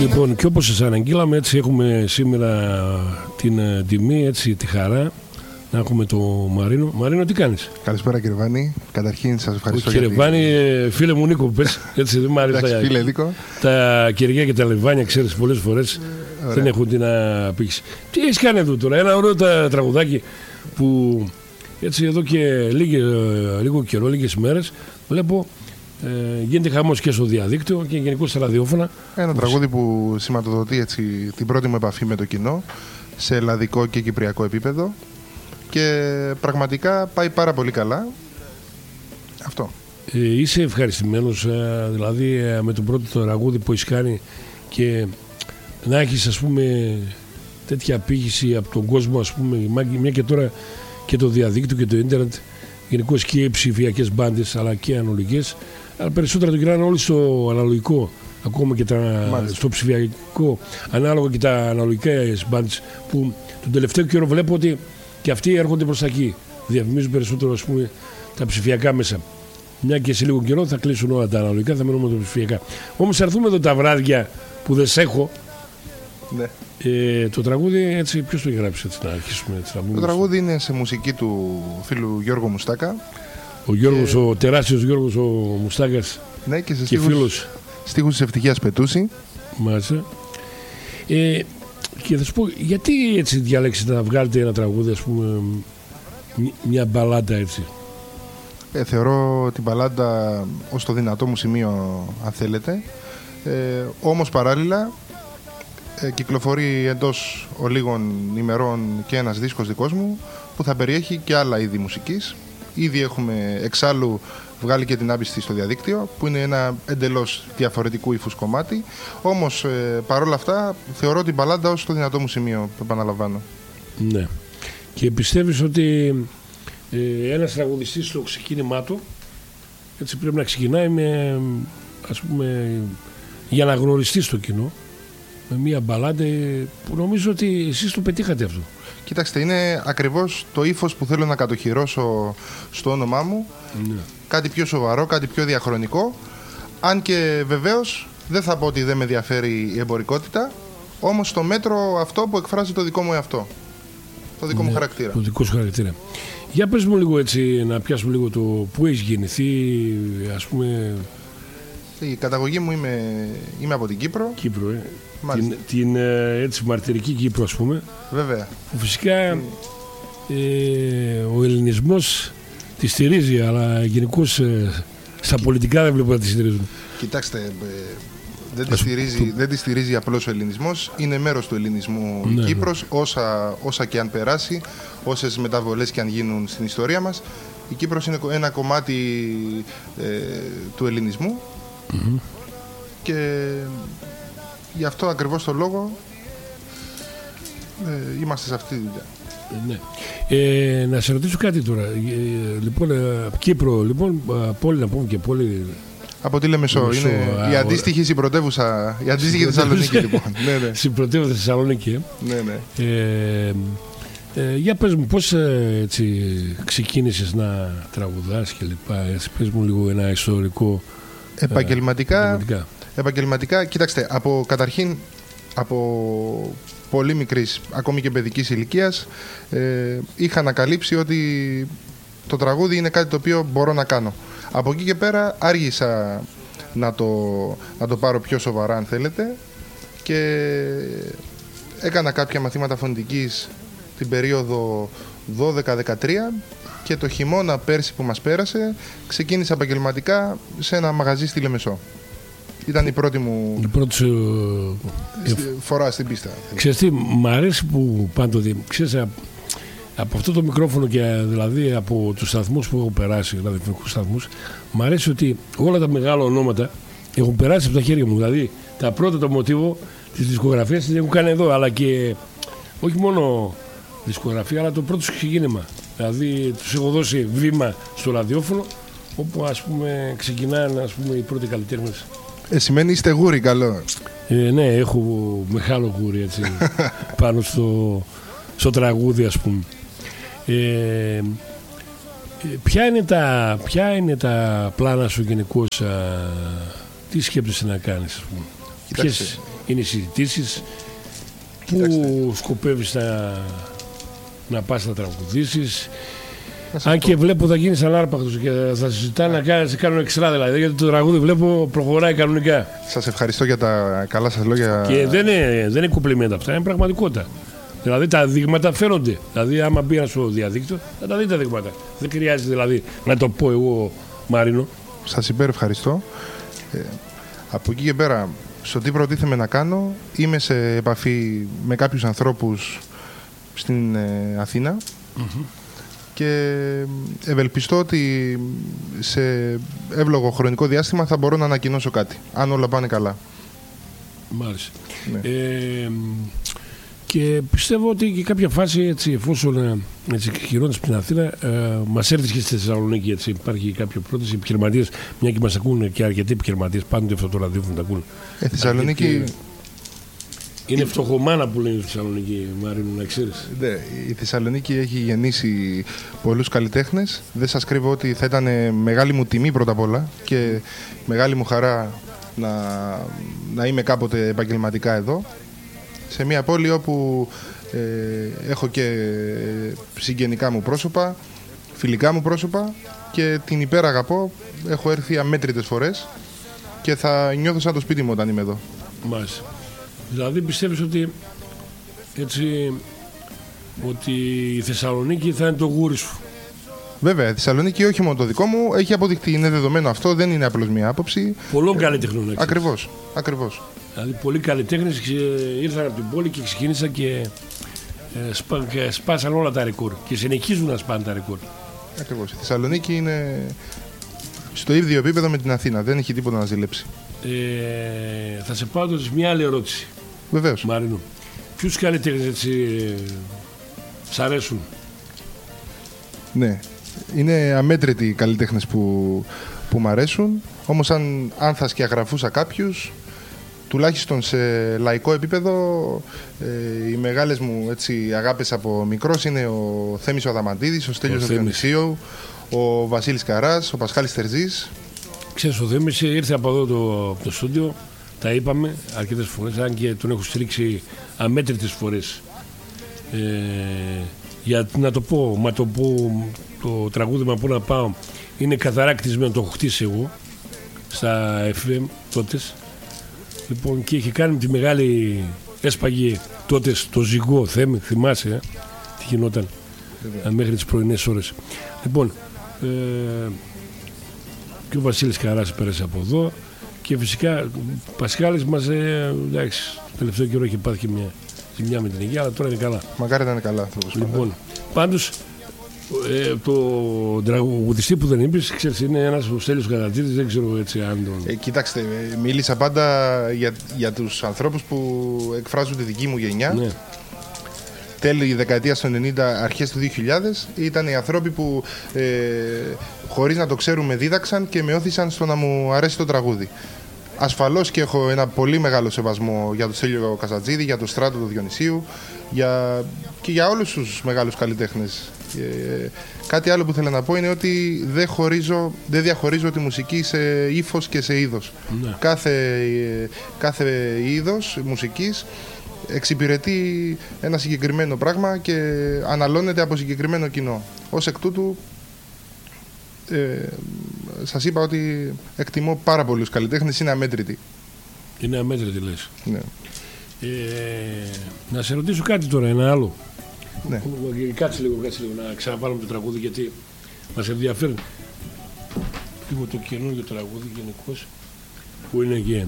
Λοιπόν, και όπως σας αναγγείλαμε, έτσι έχουμε σήμερα την τιμή, έτσι, τη χαρά να έχουμε το Μαρίνο. Μαρίνο, τι κάνεις? Καλησπέρα κύριε Βάνη. Καταρχήν σας ευχαριστώ. Κύριε Βάνη, φίλε μου Νίκο, πες. Έτσι δεν μ' αρέσει τα κεριά και τα λεβάνια, ξέρεις, πολλές φορές δεν έχουν την απήχηση. Τι έχεις κάνει εδώ τώρα? Ένα ωραίο τραγουδάκι που έτσι εδώ και λίγο καιρό, λίγες μέρες, βλέπω γίνεται χαμός και στο διαδίκτυο και γενικώς στα ραδιόφωνα. Ένα τραγούδι που σηματοδοτεί έτσι την πρώτη μου επαφή με το κοινό σε ελλαδικό και κυπριακό επίπεδο και πραγματικά πάει πάρα πολύ καλά. Αυτό. Είσαι ευχαριστημένος δηλαδή με το πρώτο τραγούδι που έχεις κάνει και να έχεις, ας πούμε, τέτοια απήχηση από τον κόσμο, ας πούμε, μια και τώρα και το διαδίκτυο και το ίντερνετ, γενικώς και οι ψηφιακές μπάντες αλλά και αναλογικές, αλλά περισσότερα το γυρνάνε όλοι στο αναλογικό, ακόμα και στο ψηφιακό, ανάλογα και τα αναλογικά μπάντες που τον τελευταίο καιρό βλέπω ότι και αυτοί έρχονται προς τα εκεί. Διαφημίζουν περισσότερο, ας πούμε, τα ψηφιακά μέσα. Μια και σε λίγο καιρό θα κλείσουν όλα τα αναλογικά, θα μείνουμε με τα ψηφιακά. Όμως θα έρθουμε εδώ τα βράδια που δεν σε έχω. Ναι. Το τραγούδι, έτσι, ποιος το έχει γράψει, έτσι, να αρχίσουμε, έτσι, να το τραγούδι είναι σε μουσική του φίλου Γιώργου Μουστάκα. Ο Γιώργος, ο τεράστιος Γιώργος ο Μουστάκας, ναι, και σε φίλος. Στίχους της Ευτυχίας Πετούση. Μάλιστα. Και θα σου πω, γιατί έτσι διαλέξετε να βγάλετε ένα τραγούδι, ας πούμε, μια μπαλάντα έτσι? Θεωρώ την μπαλάντα ως το δυνατό μου σημείο, αν θέλετε. Όμως παράλληλα κυκλοφορεί εντός ολίγων ημερών και ένας δίσκος δικός μου που θα περιέχει και άλλα είδη μουσικής. Ήδη έχουμε εξάλλου βγάλει και την άμπιστη στο διαδίκτυο, που είναι ένα εντελώς διαφορετικού ύφους κομμάτι. Όμως παρόλα αυτά θεωρώ την μπαλάντα ως το δυνατό μου σημείο, επαναλαμβάνω. Ναι. Και πιστεύεις ότι ένας τραγουδιστής στο ξεκίνημά του έτσι πρέπει να ξεκινάει με, ας πούμε, για να γνωριστεί στο κοινό, με μια μπαλάντα που νομίζω ότι εσείς το πετύχατε αυτό? Κοίταξτε, είναι ακριβώς το ύφος που θέλω να κατοχυρώσω στο όνομά μου. Ναι. Κάτι πιο σοβαρό, κάτι πιο διαχρονικό. Αν και βεβαίως δεν θα πω ότι δεν με ενδιαφέρει η εμπορικότητα, όμως στο μέτρο αυτό που εκφράζει το δικό μου εαυτό, το δικό μου χαρακτήρα. Το δικό σου χαρακτήρα. Για πες μου λίγο έτσι, να πιάσουμε λίγο το που έχεις γεννηθεί, ας πούμε. Η καταγωγή μου είμαι από την Κύπρο. Κύπρο, την έτσι μαρτυρική Κύπρο, ας πούμε. Βέβαια. Που φυσικά ο ελληνισμός τη στηρίζει, αλλά γενικώς στα πολιτικά δεν βλέπω να τη στηρίζουν. Κοιτάξτε, δεν τη στηρίζει απλώς ο ελληνισμός, είναι μέρος του ελληνισμού η Κύπρος, όσα και αν περάσει, όσες μεταβολές και αν γίνουν στην ιστορία μας. Η Κύπρος είναι ένα κομμάτι του ελληνισμού και γι' αυτό ακριβώς το λόγο είμαστε σε αυτή τη δουλειά. Ναι. Να σε ρωτήσω κάτι τώρα. Λοιπόν, Κύπρο, λοιπόν, πόλη να πούμε και πόλη. Από τη Λεμεσό. Είναι η αντίστοιχη στην πρωτεύουσα, η αντίστοιχη Θεσσαλονίκη, λοιπόν. Ναι. Στην πρωτεύουσα Θεσσαλονίκη. Ναι. Για πες μου, πώς έτσι ξεκίνησες να τραγουδάς και λοιπά? Πες μου λίγο ένα ιστορικό. Επαγγελματικά, κοίταξτε, καταρχήν από πολύ μικρής, ακόμη και παιδικής ηλικίας, είχα ανακαλύψει ότι το τραγούδι είναι κάτι το οποίο μπορώ να κάνω. Από εκεί και πέρα άργησα να το πάρω πιο σοβαρά, αν θέλετε, και έκανα κάποια μαθήματα φωνητικής την περίοδο 12-13 και το χειμώνα πέρσι που μας πέρασε ξεκίνησα επαγγελματικά σε ένα μαγαζί στη Λεμεσό. Ήταν η πρώτη μου φορά στην πίστα. Ξέρεις τι, μ' αρέσει που πάντοτε, ξέρεις, από αυτό το μικρόφωνο και δηλαδή από τους σταθμούς που έχω περάσει, ραδιοφωνικούς σταθμούς, μ' αρέσει ότι όλα τα μεγάλα ονόματα έχουν περάσει από τα χέρια μου. Δηλαδή τα πρώτα, το μοτίβο της δισκογραφίας την έχουν κάνει εδώ, αλλά και όχι μόνο δισκογραφία, αλλά το πρώτο ξεκίνημα. Δηλαδή τους έχω δώσει βήμα στο ραδιόφωνο, όπου, ας πούμε, ξεκινάνε, ας πούμε, οι πρώτοι καλλιτέχνες. Σημαίνει είστε γούρι, καλό. Ναι, έχω μεγάλο γούρι, έτσι, πάνω στο τραγούδι, ας πούμε. Ποια είναι τα πλάνα σου γενικώς, τι σκέπτεσαι να κάνεις, ας πούμε? είναι οι συζητήσεις. Πού σκοπεύεις να πας να τραγουδήσεις. Αν και βλέπω θα γίνεις ανάρπακτος και θα συζητάνε να σε κάνουν εξτρά δηλαδή, γιατί το τραγούδι βλέπω προχωράει κανονικά. Σας ευχαριστώ για τα καλά σας λόγια. Και δεν είναι κουπλιμέντα αυτά, είναι πραγματικότητα. Δηλαδή τα δείγματα φαίνονται. Δηλαδή, άμα μπει στο διαδίκτυο, θα τα δει τα δείγματα. Δεν χρειάζεται δηλαδή να το πω εγώ, Μάρινο. Σας υπερευχαριστώ. Από εκεί και πέρα, στο τι προτίθεμαι να κάνω, είμαι σε επαφή με κάποιους ανθρώπους στην Αθήνα και ευελπιστώ ότι σε εύλογο χρονικό διάστημα θα μπορώ να ανακοινώσω κάτι, αν όλα πάνε καλά. Μάλιστα. Ναι. Και πιστεύω ότι και κάποια φάση, έτσι, εφόσον χειρώνεις στην Αθήνα, μας έρθει και στη Θεσσαλονίκη. Έτσι, υπάρχει κάποια πρόταση. Επιχειρηματίες, μια και μας ακούν και αρκετοί επιχειρηματίες, πάντοτε αυτό το ραδιόφωνο τα ακούν. Θεσσαλονίκη. Είναι φτωχομάνα που λένε η Θεσσαλονίκη, Μάρινο, να ξέρεις. Ναι, η Θεσσαλονίκη έχει γεννήσει πολλούς καλλιτέχνες. Δεν σας κρύβω ότι θα ήταν μεγάλη μου τιμή πρώτα απ' όλα και μεγάλη μου χαρά να είμαι κάποτε επαγγελματικά εδώ. Σε μια πόλη όπου έχω και συγγενικά μου πρόσωπα, φιλικά μου πρόσωπα και την υπεραγαπώ. Έχω έρθει αμέτρητες φορές και θα νιώθω σαν το σπίτι μου όταν είμαι εδώ. Μάλιστα. Δηλαδή πιστεύεις ότι η Θεσσαλονίκη θα είναι το γούρι σου? Βέβαια, η Θεσσαλονίκη όχι μόνο το δικό μου, έχει αποδειχτεί, είναι δεδομένο αυτό, δεν είναι απλώς μια άποψη. Πολλών καλλιτεχνών. Ακριβώς. Δηλαδή πολλοί καλλιτέχνες ήρθαν από την πόλη και ξεκίνησαν και σπάσαν όλα τα ρεκόρ και συνεχίζουν να σπάνε τα ρεκόρ. Ακριβώς. Η Θεσσαλονίκη είναι στο ίδιο επίπεδο με την Αθήνα, δεν έχει τίποτα να ζηλέψει. Θα σε πάω τώρα σε μια άλλη ερώτηση. Βεβαίως. Μάρινο, ποιους καλλιτέχνες σ' αρέσουν? Ναι, είναι αμέτρητοι οι καλλιτέχνες που μ' αρέσουν, όμως αν θα σκιαγραφούσα κάποιους, τουλάχιστον σε λαϊκό επίπεδο, οι μεγάλες μου αγάπες από μικρός είναι ο Θέμης ο Αδαμαντίδης, ο Στέλιος ο Διονυσίου, ο Βασίλης Καράς, ο Πασχάλης Τερζής. Ξέρεις, ο Θέμης ήρθε από εδώ το στούντιο, τα είπαμε αρκετές φορές, αν και τον έχω στηρίξει αμέτρητες φορές. Για να το πω, το τραγούδι «Πού να πάω» είναι καθαρά κτισμένο, το έχω χτίσει εγώ στα FM τότε. Λοιπόν, και είχε κάνει τη μεγάλη, έσπαγε τότε στο ζυγό Θέμη, θυμάσαι τι γινόταν μέχρι τις πρωινές ώρες. Λοιπόν, και ο Βασίλης Καράς πέρασε από εδώ και φυσικά ο Πασχάλης μας, εντάξει, το τελευταίο καιρό είχε πάθει και μια ζημιά με την υγεία, αλλά τώρα είναι καλά. Μακάρι να είναι καλά. Λοιπόν, πάντως το τραγουδιστή που δεν είπες, ξέρεις, είναι ένας ο Στέλιος Κατατζίδης, δεν ξέρω έτσι αν τον... Κοιτάξτε, μίλησα πάντα για τους ανθρώπους που εκφράζουν τη δική μου γενιά. Ναι. Τέλη δεκαετίας του 90, αρχές του 2000, ήταν οι άνθρωποι που χωρίς να το ξέρουμε δίδαξαν και με όθησαν στο να μου αρέσει το τραγούδι. Ασφαλώς και έχω ένα πολύ μεγάλο σεβασμό για τον Στέλιο Καζατζίδη, για τον Στράτο του Διονυσίου και για όλους τους μεγάλους καλλιτέχνες. Κάτι άλλο που θέλω να πω είναι ότι δεν διαχωρίζω τη μουσική σε ύφος και σε είδος. Ναι. Κάθε είδος μουσικής εξυπηρετεί ένα συγκεκριμένο πράγμα και αναλώνεται από συγκεκριμένο κοινό. Ως εκ τούτου σας είπα ότι εκτιμώ πάρα πολλούς καλλιτέχνες, είναι αμέτρητοι. Είναι αμέτρητοι λες. Ναι. Να σε ρωτήσω κάτι τώρα, ένα άλλο. Ναι. Κάτσε λίγο να ξαναπάρουμε το τραγούδι, γιατί μας ενδιαφέρει λίγο το καινούργιο τραγούδι γενικώς, που είναι και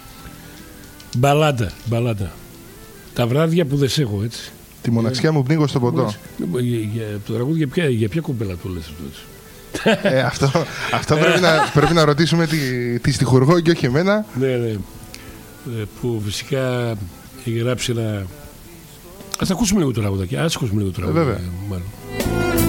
μπαλάτα. Τα βράδια που δεν σε έχω, έτσι. Τη μοναξιά μου πνίγω στο ποτό. Το τραγούδι για ποια κοπέλα το λες αυτό, έτσι? Αυτό πρέπει να ρωτήσουμε τη στιχουργό και όχι εμένα. Ναι. Που φυσικά έχει γράψει ένα... Ας ακούσουμε λίγο το τραγούδι. Βέβαια. Μάλλον.